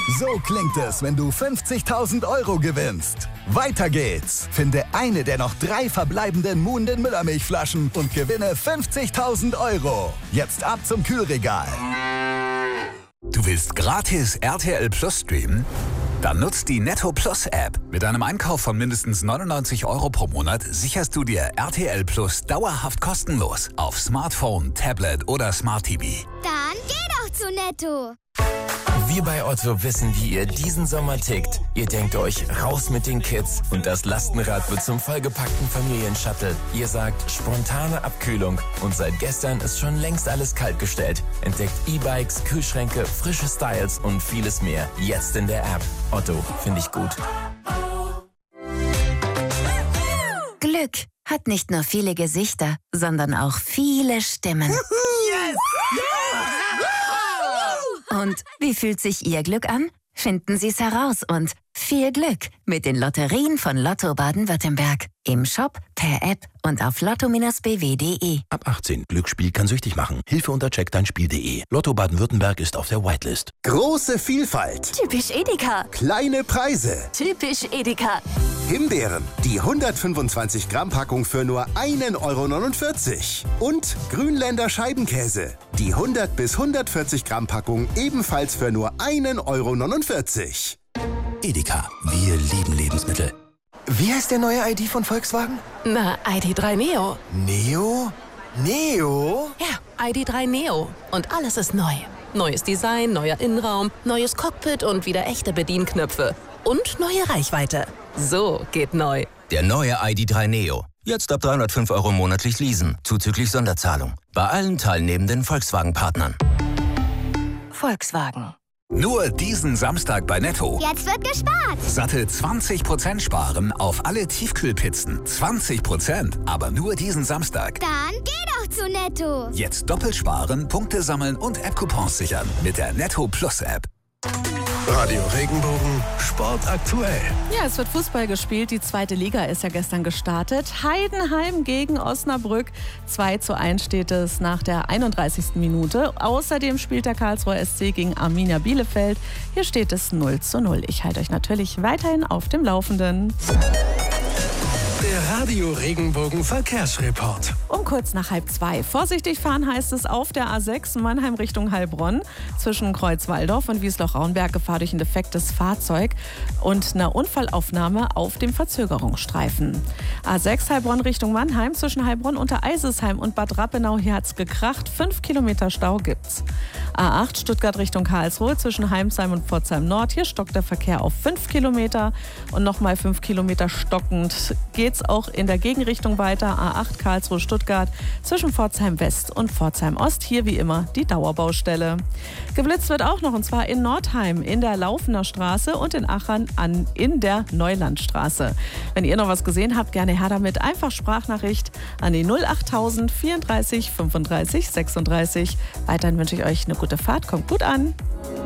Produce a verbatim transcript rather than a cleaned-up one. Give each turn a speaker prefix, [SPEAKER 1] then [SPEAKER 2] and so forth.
[SPEAKER 1] So klingt es, wenn du fünfzigtausend Euro gewinnst. Weiter geht's. Finde eine der noch drei verbleibenden Moon den Müllermilchflaschen und gewinne fünfzigtausend Euro. Jetzt ab zum Kühlregal.
[SPEAKER 2] Du willst gratis R T L Plus streamen? Dann nutzt die Netto Plus App. Mit einem Einkauf von mindestens neunundneunzig Euro pro Monat sicherst du dir R T L Plus dauerhaft kostenlos auf Smartphone, Tablet oder Smart T V.
[SPEAKER 3] Dann geh doch zu Netto.
[SPEAKER 4] Wir bei Otto wissen, wie ihr diesen Sommer tickt. Ihr denkt euch, raus mit den Kids und das Lastenrad wird zum vollgepackten Familienshuttle. Ihr sagt, spontane Abkühlung und seit gestern ist schon längst alles kaltgestellt. Entdeckt E-Bikes, Kühlschränke, frische Styles und vieles mehr. Jetzt in der App. Otto, finde ich gut.
[SPEAKER 5] Glück hat nicht nur viele Gesichter, sondern auch viele Stimmen.
[SPEAKER 6] Yes!
[SPEAKER 5] Und wie fühlt sich Ihr Glück an? Finden Sie es heraus und viel Glück mit den Lotterien von Lotto Baden-Württemberg. Im Shop, per App und auf lotto Bindestrich b w punkt d e.
[SPEAKER 7] Ab achtzehn. Glücksspiel kann süchtig machen. Hilfe unter check dein spiel punkt d e. Lotto Baden-Württemberg ist auf der Whitelist.
[SPEAKER 8] Große Vielfalt.
[SPEAKER 9] Typisch Edeka.
[SPEAKER 8] Kleine Preise.
[SPEAKER 9] Typisch Edeka.
[SPEAKER 8] Himbeeren. Die hundertfünfundzwanzig Gramm Packung für nur einen Euro neunundvierzig. Und Grünländer Scheibenkäse. Die hundert bis hundertvierzig Gramm Packung ebenfalls für nur einen Euro neunundvierzig.
[SPEAKER 7] Edeka. Wir lieben Lebensmittel.
[SPEAKER 6] Wie heißt der neue I D von Volkswagen?
[SPEAKER 9] Na, I D drei Neo.
[SPEAKER 6] Neo? Neo?
[SPEAKER 9] Ja, I D drei Neo. Und alles ist neu. Neues Design, neuer Innenraum, neues Cockpit und wieder echte Bedienknöpfe. Und neue Reichweite. So geht neu.
[SPEAKER 4] Der neue I D drei Neo. Jetzt ab dreihundertfünf Euro monatlich leasen, zuzüglich Sonderzahlung. Bei allen teilnehmenden Volkswagen-Partnern.
[SPEAKER 5] Volkswagen.
[SPEAKER 2] Nur diesen Samstag bei Netto.
[SPEAKER 3] Jetzt wird gespart.
[SPEAKER 2] Satte zwanzig Prozent sparen auf alle Tiefkühlpizzen. zwanzig Prozent, aber nur diesen Samstag.
[SPEAKER 3] Dann geh doch zu Netto.
[SPEAKER 2] Jetzt doppelt sparen, Punkte sammeln und App-Coupons sichern mit der Netto Plus App.
[SPEAKER 10] Radio Regenbogen, Sport aktuell.
[SPEAKER 11] Ja, es wird Fußball gespielt. Die zweite Liga ist ja gestern gestartet. Heidenheim gegen Osnabrück. zwei zu eins steht es nach der einunddreißigsten Minute. Außerdem spielt der Karlsruher S C gegen Arminia Bielefeld. Hier steht es null zu null. Ich halte euch natürlich weiterhin auf dem Laufenden.
[SPEAKER 10] Der Radio Regenbogen Verkehrsreport.
[SPEAKER 11] Um kurz nach halb zwei. Vorsichtig fahren heißt es auf der A sechs Mannheim Richtung Heilbronn. Zwischen Kreuzwaldorf und Wiesloch-Rauenberg Gefahr durch ein defektes Fahrzeug und eine Unfallaufnahme auf dem Verzögerungsstreifen. A sechs Heilbronn Richtung Mannheim. Zwischen Heilbronn unter Eisesheim und Bad Rappenau, hier hat's gekracht. Fünf Kilometer Stau gibt's. A acht Stuttgart Richtung Karlsruhe. Zwischen Heimsheim und Pforzheim Nord. Hier stockt der Verkehr auf fünf Kilometer. Und nochmal fünf Kilometer stockend geht's auch in der Gegenrichtung weiter. A acht Karlsruhe Stuttgart zwischen Pforzheim West und Pforzheim Ost. Hier wie immer die Dauerbaustelle. Geblitzt wird auch noch, und zwar in Nordheim in der Laufener Straße und in Achern an in der Neulandstraße. Wenn ihr noch was gesehen habt, gerne her damit. Einfach Sprachnachricht an die null achttausend vierunddreißig fünfunddreißig sechsunddreißig. Weiterhin wünsche ich euch eine gute Fahrt. Kommt gut an.